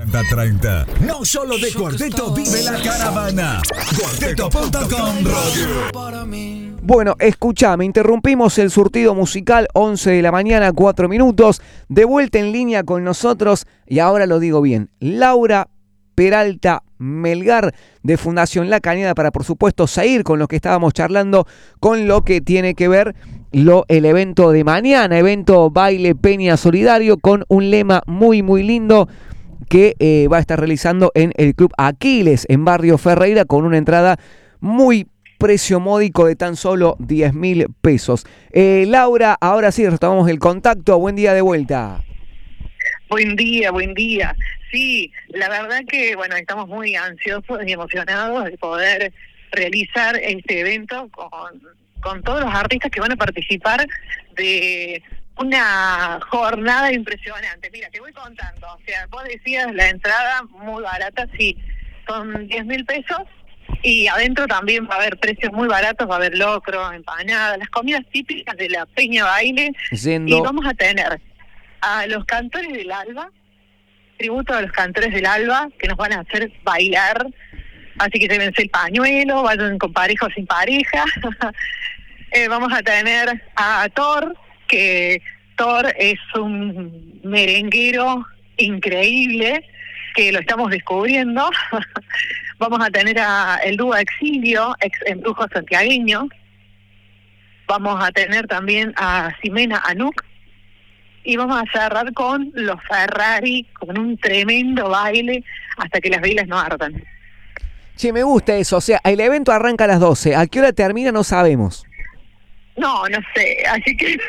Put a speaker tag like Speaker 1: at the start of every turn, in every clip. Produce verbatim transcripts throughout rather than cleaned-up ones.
Speaker 1: ochenta treinta. No solo de Cuarteto vive la caravana. Cuarteto punto com Radio.
Speaker 2: Bueno, escuchame, interrumpimos el surtido musical, once de la mañana, cuatro minutos. De vuelta en línea con nosotros, y ahora lo digo bien, Laura Peralta Melgar, de Fundación La Cañada, para por supuesto seguir con lo que estábamos charlando, con lo que tiene que ver lo, el evento de mañana, evento Baile Peña Solidario, con un lema muy muy lindo que eh, va a estar realizando en el Club Aquiles, en Barrio Ferreira, con una entrada muy precio módico de tan solo diez mil pesos. Eh, Laura, ahora sí, retomamos el contacto. Buen día de vuelta.
Speaker 3: Buen día, buen día. Sí, la verdad que, bueno, estamos muy ansiosos y emocionados de poder realizar este evento con, con todos los artistas que van a participar de una jornada impresionante. Mira, te voy contando. O sea, vos decías la entrada muy barata, sí, son diez mil pesos. Y adentro también va a haber precios muy baratos, va a haber locro, empanadas, las comidas típicas de la Peña Baile.
Speaker 2: Yendo.
Speaker 3: Y vamos a tener a los cantores del Alba, tributo a los cantores del Alba, que nos van a hacer bailar. Así que llévense el pañuelo, vayan con pareja o sin pareja. eh, vamos a tener a Thor, que Thor es un merenguero increíble, que lo estamos descubriendo. Vamos a tener a el dúo Exilio, ex embrujo santiagueño. Vamos a tener también a Ximena Anuc. Y vamos a cerrar con los Ferrari, con un tremendo baile hasta que las velas no ardan.
Speaker 2: Sí, me gusta eso. O sea, el evento arranca a las doce. ¿A qué hora termina? No sabemos.
Speaker 3: No, no sé. Así que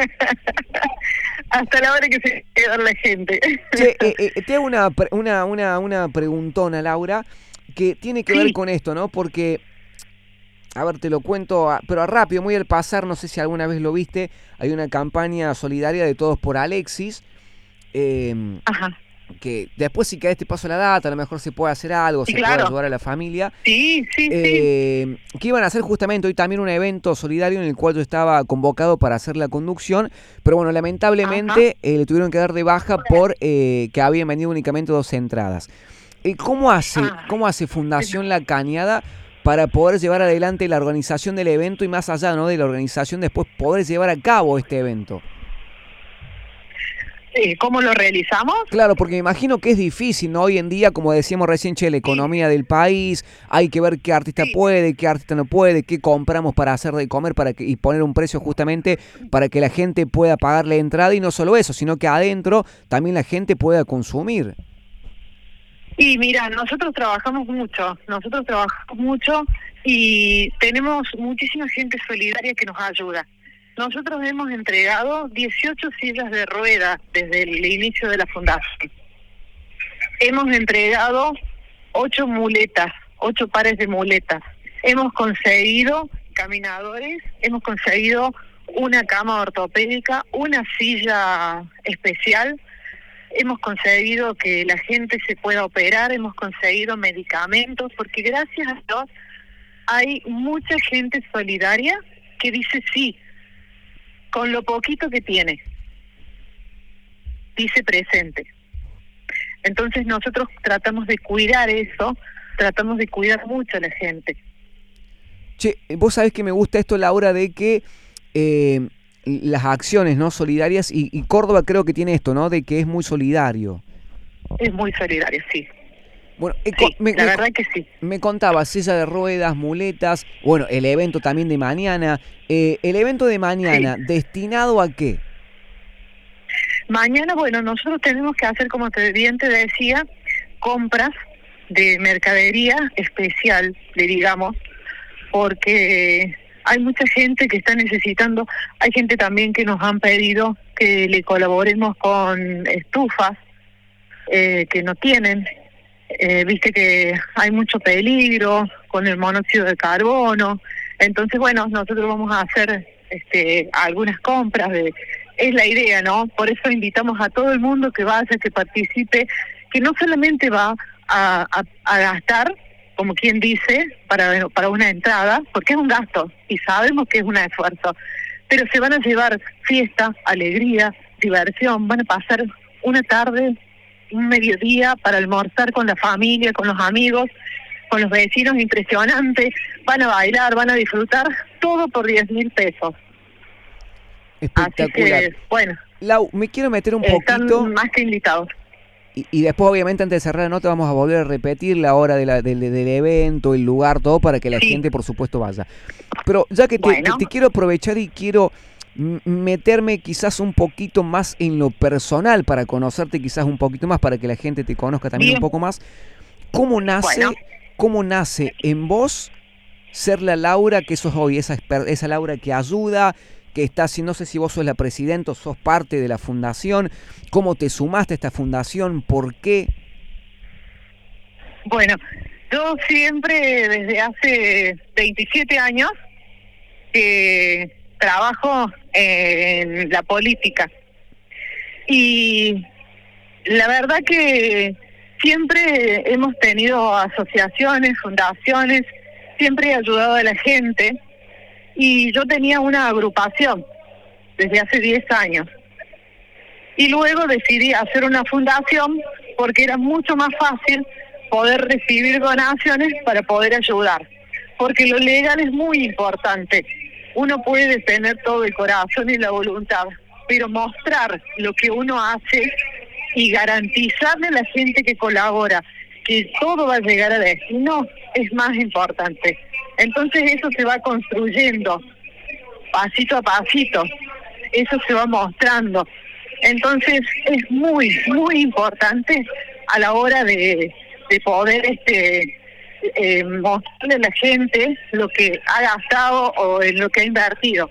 Speaker 3: hasta la hora que se quede la gente.
Speaker 2: Che, eh, eh, te hago una, una, una, una preguntona, Laura, que tiene que
Speaker 3: Sí.
Speaker 2: ver con esto, ¿no? Porque, a ver, te lo cuento, a, pero a rápido, muy al pasar, no sé si alguna vez lo viste, hay una campaña solidaria de Todos por Alexis, eh,
Speaker 3: Ajá.
Speaker 2: que después si querés te paso la data, a lo mejor se puede hacer algo,
Speaker 3: Sí,
Speaker 2: se
Speaker 3: claro.
Speaker 2: puede ayudar a la familia.
Speaker 3: Sí, sí, sí.
Speaker 2: Eh, que iban a hacer justamente hoy también un evento solidario en el cual yo estaba convocado para hacer la conducción, pero bueno, lamentablemente eh, le tuvieron que dar de baja por eh, que habían vendido únicamente dos entradas. Eh, ¿Cómo hace,
Speaker 3: Ah.
Speaker 2: cómo hace Fundación La Cañada para poder llevar adelante la organización del evento y más allá, ¿no?, de la organización, después poder llevar a cabo este evento?
Speaker 3: Eh, ¿Cómo lo realizamos?
Speaker 2: Claro, porque me imagino que es difícil, ¿no? Hoy en día, como decíamos recién, che, la economía del país, hay que ver qué artista
Speaker 3: Sí.
Speaker 2: puede, qué artista no puede, qué compramos para hacer de comer para que, y poner un precio justamente para que la gente pueda pagar la entrada, y no solo eso, sino que adentro también la gente pueda consumir.
Speaker 3: Y mira, nosotros trabajamos mucho, nosotros trabajamos mucho y tenemos muchísima gente solidaria que nos ayuda. Nosotros hemos entregado dieciocho sillas de ruedas desde el inicio de la fundación. Hemos entregado ocho muletas, ocho pares de muletas. Hemos conseguido caminadores, hemos conseguido una cama ortopédica, una silla especial. Hemos conseguido que la gente se pueda operar, hemos conseguido medicamentos, porque gracias a Dios hay mucha gente solidaria que dice sí, con lo poquito que tiene, dice presente. Entonces nosotros tratamos de cuidar eso, tratamos de cuidar mucho a la gente.
Speaker 2: Che, vos sabés que me gusta esto, Laura, de que eh, las acciones, ¿no?, solidarias, y, y Córdoba creo que tiene esto, ¿no?, de que es muy solidario.
Speaker 3: Es muy solidario, sí.
Speaker 2: Bueno, eh,
Speaker 3: Sí,
Speaker 2: co- me,
Speaker 3: la
Speaker 2: me-
Speaker 3: verdad que sí.
Speaker 2: me contaba, silla de ruedas, muletas, bueno, el evento también de mañana. Eh, el evento de mañana,
Speaker 3: Sí.
Speaker 2: ¿destinado a qué?
Speaker 3: Mañana, bueno, nosotros tenemos que hacer, como te bien te decía, compras de mercadería especial, le digamos, porque hay mucha gente que está necesitando, hay gente también que nos han pedido que le colaboremos con estufas eh, que no tienen, eh, viste que hay mucho peligro con el monóxido de carbono, entonces bueno, nosotros vamos a hacer este algunas compras de, es la idea, ¿no? Por eso invitamos a todo el mundo que vaya, que participe, que no solamente va a, a, a gastar, como quien dice, para, para una entrada, porque es un gasto y sabemos que es un esfuerzo, pero se van a llevar fiesta, alegría, diversión, van a pasar una tarde un mediodía para almorzar con la familia, con los amigos, con los vecinos, impresionante. Van a bailar, van a disfrutar, todo por diez mil pesos.
Speaker 2: Espectacular.
Speaker 3: Así que, bueno,
Speaker 2: Lau, me quiero meter un
Speaker 3: están
Speaker 2: poquito...
Speaker 3: más que invitados.
Speaker 2: Y, y después, obviamente, antes de cerrar la nota, vamos a volver a repetir la hora de la, del, del evento, el lugar, todo, para que la
Speaker 3: Sí.
Speaker 2: gente, por supuesto, vaya. Pero ya que te,
Speaker 3: Bueno.
Speaker 2: que te quiero aprovechar y quiero m- meterme quizás un poquito más en lo personal, para conocerte quizás un poquito más, para que la gente te conozca también
Speaker 3: Bien.
Speaker 2: un poco más. ¿Cómo nace,
Speaker 3: Bueno.
Speaker 2: cómo nace en vos ser la Laura que sos hoy? Esa, esper- esa Laura que ayuda, que está, si no sé si vos sos la presidenta o sos parte de la fundación. ¿Cómo te sumaste a esta fundación? ¿Por qué?
Speaker 3: Bueno, yo siempre, desde hace veintisiete años, que trabajo en la política. Y la verdad que siempre hemos tenido asociaciones, fundaciones, siempre he ayudado a la gente. Y yo tenía una agrupación desde hace diez años. Y luego decidí hacer una fundación porque era mucho más fácil poder recibir donaciones para poder ayudar. Porque lo legal es muy importante. Uno puede tener todo el corazón y la voluntad, pero mostrar lo que uno hace y garantizarle a la gente que colabora que todo va a llegar a destino es más importante. Entonces eso se va construyendo pasito a pasito, eso se va mostrando. Entonces es muy, muy importante a la hora de, de poder este eh, mostrarle a la gente lo que ha gastado o en lo que ha invertido.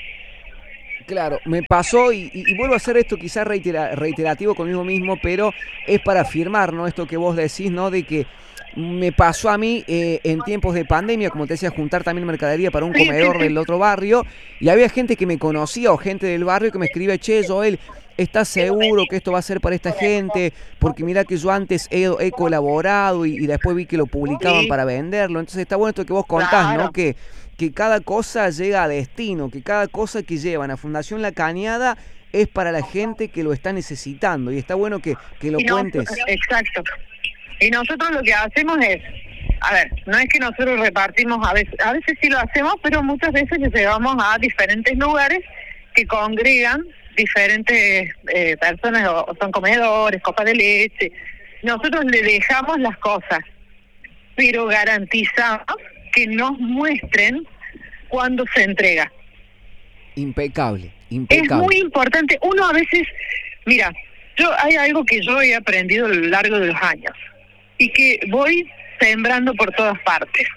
Speaker 2: Claro, me pasó y, y, y vuelvo a hacer esto quizás reitera, reiterativo conmigo mismo, pero es para afirmar, ¿no? Esto que vos decís, ¿no? De que me pasó a mí eh, en tiempos de pandemia, como te decía, juntar también mercadería para un
Speaker 3: Sí,
Speaker 2: comedor
Speaker 3: sí, sí.
Speaker 2: del otro barrio, y había gente que me conocía o gente del barrio que me escribe: che, Joel, ¿estás seguro que esto va a ser para esta gente? Porque mira que yo antes he, he colaborado y, y después vi que lo publicaban
Speaker 3: Sí.
Speaker 2: para venderlo. Entonces está bueno esto que vos contás,
Speaker 3: Claro.
Speaker 2: ¿no? Que, que cada cosa llega a destino, que cada cosa que llevan a Fundación La Cañada es para la gente que lo está necesitando. Y está bueno que, que lo
Speaker 3: Y no-
Speaker 2: cuentes.
Speaker 3: Exacto. Y nosotros lo que hacemos es, a ver, no es que nosotros repartimos, a veces, a veces sí lo hacemos, pero muchas veces le llevamos a diferentes lugares que congregan diferentes eh, personas, o, o son comedores, copas de leche. Nosotros le dejamos las cosas, pero garantizamos que nos muestren cuando se entrega.
Speaker 2: Impecable,
Speaker 3: Es
Speaker 2: impecable.
Speaker 3: muy importante. Uno a veces, mira, yo hay algo que yo he aprendido a lo largo de los años y que voy sembrando por todas partes.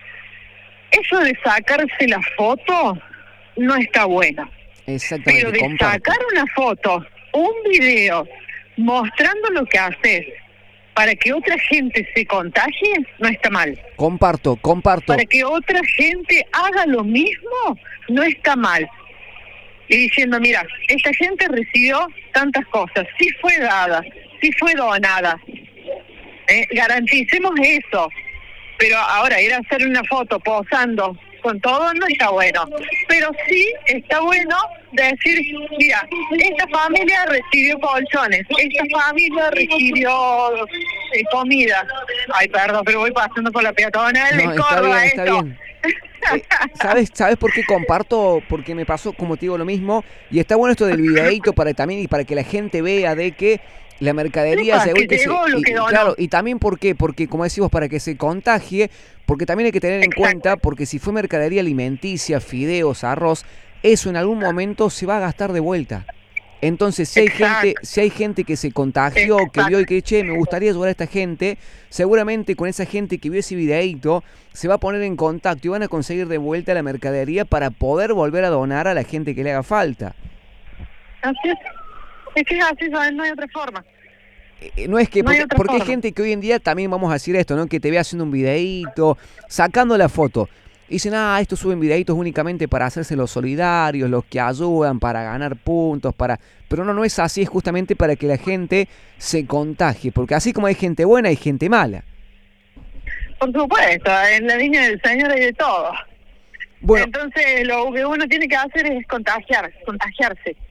Speaker 3: Eso de sacarse la foto no está bueno.
Speaker 2: Exactamente,
Speaker 3: Pero de
Speaker 2: comparto.
Speaker 3: sacar una foto, un video, mostrando lo que haces para que otra gente se contagie, no está mal.
Speaker 2: Comparto, comparto.
Speaker 3: Para que otra gente haga lo mismo, no está mal. Y diciendo, mira, esta gente recibió tantas cosas, sí fue dada, sí fue donada. Eh, garanticemos eso. Pero ahora ir a hacer una foto posando con todo no está bueno. Pero sí está bueno decir, mira, esta familia recibió colchones, esta familia recibió eh, comida. Ay, perdón, pero voy pasando por la peatonal de
Speaker 2: No, está
Speaker 3: Córdoba,
Speaker 2: bien, está
Speaker 3: esto.
Speaker 2: bien. Eh, ¿Sabes, ¿Sabes por qué comparto? Porque me pasó, como te digo, lo mismo. Y está bueno esto del videíto para también y para que la gente vea de que la mercadería
Speaker 3: Epa,
Speaker 2: llegó y
Speaker 3: que
Speaker 2: que se,
Speaker 3: llegó lo
Speaker 2: y-
Speaker 3: que
Speaker 2: y
Speaker 3: donó.
Speaker 2: claro, y también por qué, porque como decimos, para que se contagie, porque también hay que tener en
Speaker 3: Exacto.
Speaker 2: cuenta, porque si fue mercadería alimenticia, fideos, arroz, eso en algún momento se va a gastar de vuelta. Entonces, si hay
Speaker 3: Exacto.
Speaker 2: gente, si hay gente que se contagió, que
Speaker 3: Exacto.
Speaker 2: vio y que, che, me gustaría ayudar a esta gente, seguramente con esa gente que vio ese videíto se va a poner en contacto y van a conseguir de vuelta la mercadería para poder volver a donar a la gente que le haga falta.
Speaker 3: Así es. Es que es así, ¿sabes? No hay otra forma.
Speaker 2: Eh, No es que,
Speaker 3: No hay
Speaker 2: porque,
Speaker 3: otra
Speaker 2: porque hay
Speaker 3: forma.
Speaker 2: gente que hoy en día también vamos a decir esto, ¿no? Que te ve haciendo un videíto, sacando la foto. Y dicen, ah, estos suben videitos únicamente para hacerse los solidarios, los que ayudan, para ganar puntos, para... Pero no, no es así, es justamente para que la gente se contagie. Porque así como hay gente buena, hay gente mala.
Speaker 3: Por supuesto, en la línea del Señor hay de todo.
Speaker 2: Bueno,
Speaker 3: Entonces, lo que uno tiene que hacer es contagiar, contagiarse.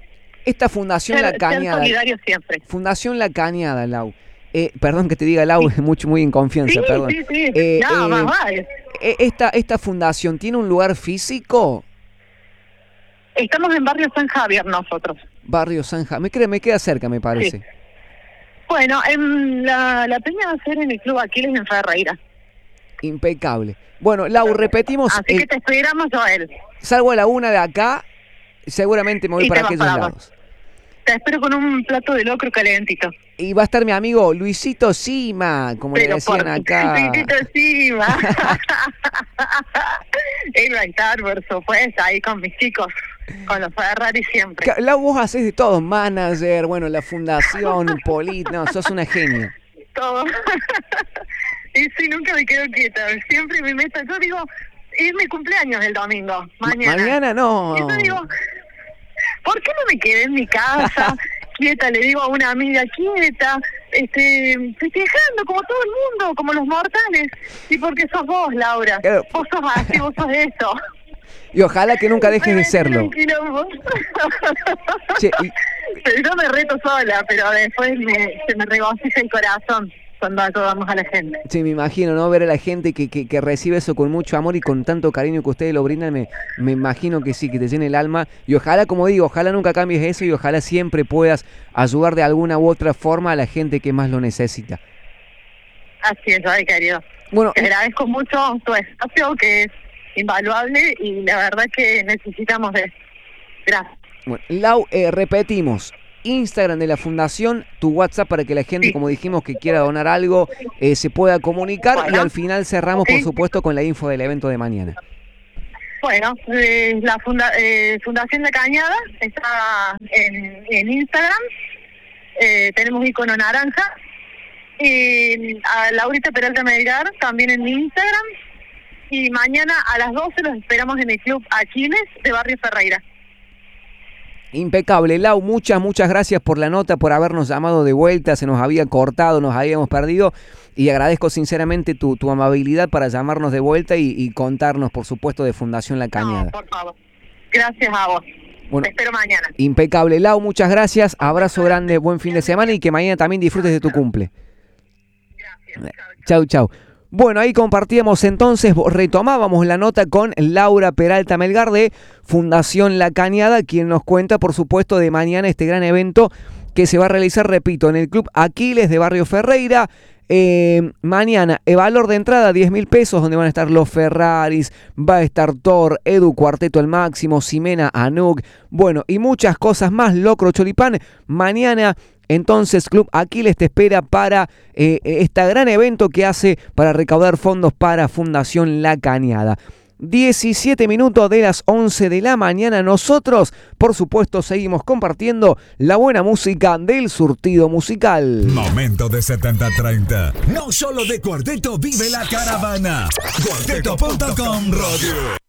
Speaker 2: Esta Fundación
Speaker 3: ser,
Speaker 2: La Cañada.
Speaker 3: Ser solidario siempre.
Speaker 2: Fundación La Cañada, Lau. Eh, perdón que te diga Lau, es mucho, muy en confianza,
Speaker 3: Sí,
Speaker 2: perdón.
Speaker 3: sí, sí.
Speaker 2: Eh,
Speaker 3: no,
Speaker 2: eh,
Speaker 3: más vale.
Speaker 2: eh, esta, ¿Esta fundación tiene un lugar físico?
Speaker 3: Estamos en Barrio San Javier nosotros.
Speaker 2: Barrio San Javier. Me, queda- me queda cerca, me parece.
Speaker 3: Sí. Bueno, en la, la peña va a ser en el Club Aquiles en Ferreira.
Speaker 2: Impecable. Bueno, Lau, repetimos.
Speaker 3: Así
Speaker 2: eh,
Speaker 3: que te esperamos, Joel.
Speaker 2: Salgo a la una de acá, seguramente me voy
Speaker 3: Y
Speaker 2: para
Speaker 3: te vas
Speaker 2: aquellos
Speaker 3: para abajo.
Speaker 2: lados.
Speaker 3: Te espero con un plato de locro calentito.
Speaker 2: Y va a estar mi amigo Luisito Sima, como le
Speaker 3: Pero
Speaker 2: decían
Speaker 3: por
Speaker 2: acá.
Speaker 3: Luisito encima. Él va a estar, por supuesto, ahí con mis chicos, con los Ferrari siempre.
Speaker 2: Ca- Lau, vos haces de todo, manager, bueno, la fundación, polit, no, sos una genia.
Speaker 3: Todo. Y sí, nunca me quedo quieta. Siempre mi meta, yo digo, es mi cumpleaños el domingo, mañana.
Speaker 2: Mañana no.
Speaker 3: Y yo digo, ¿por qué no me quedé en mi casa? Quieta, le digo a una amiga, quieta, este, festejando como todo el mundo, como los mortales. Y porque sos vos, Laura.
Speaker 2: Claro.
Speaker 3: Vos sos así, vos sos eso.
Speaker 2: Y ojalá que nunca dejes de serlo.
Speaker 3: Me metí en un quilombo.
Speaker 2: Che, y-
Speaker 3: Pero yo me reto sola, pero después me, se me regocija el corazón cuando ayudamos a la gente.
Speaker 2: Sí, me imagino, ¿no? Ver a la gente que, que, que recibe eso con mucho amor y con tanto cariño que ustedes lo brindan, me, me imagino que sí, que te llene el alma. Y ojalá, como digo, ojalá nunca cambies eso y ojalá siempre puedas ayudar de alguna u otra forma a la gente que más lo necesita.
Speaker 3: Así es, ay, querido.
Speaker 2: Bueno,
Speaker 3: Te agradezco mucho tu espacio, que es invaluable, y la verdad que necesitamos de eso. Gracias.
Speaker 2: bueno, Lau, eh, repetimos. Instagram de la Fundación, tu WhatsApp para que la gente,
Speaker 3: Sí.
Speaker 2: como dijimos, que quiera donar algo, eh, se pueda comunicar y
Speaker 3: Bueno.
Speaker 2: al final cerramos, por
Speaker 3: Sí.
Speaker 2: supuesto, con la info del evento de mañana.
Speaker 3: Bueno, eh, la funda eh, Fundación La Cañada está en, en Instagram, eh, tenemos icono naranja, y a Laurita Peralta Melgar también en Instagram, y mañana a las doce los esperamos en el Club Aquiles de Barrio Ferreira.
Speaker 2: Impecable, Lau, muchas, muchas gracias por la nota, por habernos llamado de vuelta, se nos había cortado, nos habíamos perdido y agradezco sinceramente tu, tu amabilidad para llamarnos de vuelta y, y contarnos, por supuesto, de Fundación La Cañada.
Speaker 3: No, por favor. Gracias a vos.
Speaker 2: Bueno,
Speaker 3: Te espero mañana.
Speaker 2: impecable, Lau, muchas gracias, abrazo grande, buen fin de semana y que mañana también disfrutes de tu cumple.
Speaker 3: Gracias.
Speaker 2: Chau, chau. Bueno, ahí compartíamos entonces, retomábamos la nota con Laura Peralta Melgar de Fundación La Cañada, quien nos cuenta, por supuesto, de mañana este gran evento que se va a realizar, repito, en el Club Aquiles de Barrio Ferreira. Eh, mañana, el valor de entrada diez mil pesos, donde van a estar los Ferraris, va a estar Thor, Edu Cuarteto al máximo, Ximena Anuk, bueno, y muchas cosas más, Locro Choripán. Mañana, entonces, Club Aquiles te espera para eh, este gran evento que hace para recaudar fondos para Fundación La Cañada. diecisiete minutos de las once de la mañana. Nosotros, por supuesto, seguimos compartiendo la buena música del surtido musical.
Speaker 1: Momento de setenta treinta. No solo de Cuarteto vive la caravana. Cuarteto punto com Radio.